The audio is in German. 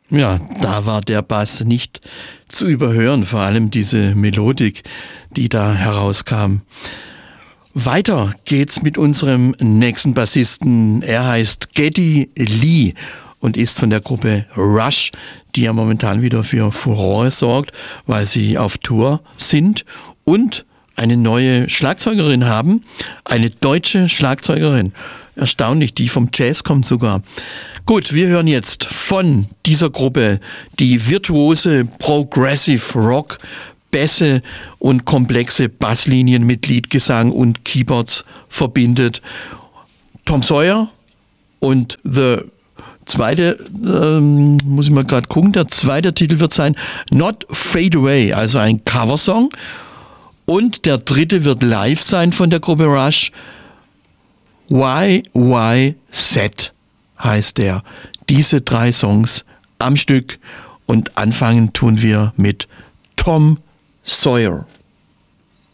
Ja, da war der Bass nicht zu überhören, vor allem diese Melodik, die da herauskam. Weiter geht's mit unserem nächsten Bassisten. Er heißt Geddy Lee und ist von der Gruppe Rush, die ja momentan wieder für Furore sorgt, weil sie auf Tour sind und eine neue Schlagzeugerin haben, eine deutsche Schlagzeugerin. Erstaunlich, die vom Jazz kommt sogar. Gut, wir hören jetzt von dieser Gruppe die virtuose Progressive Rock, Bässe und komplexe Basslinien mit Leadgesang und Keyboards verbindet. Tom Sawyer und the zweite, muss ich mal gerade gucken, der zweite Titel wird sein Not Fade Away, also ein Coversong. Und der dritte wird live sein von der Gruppe Rush. YYZ heißt der. Diese 3 Songs am Stück und anfangen tun wir mit Tom Sawyer.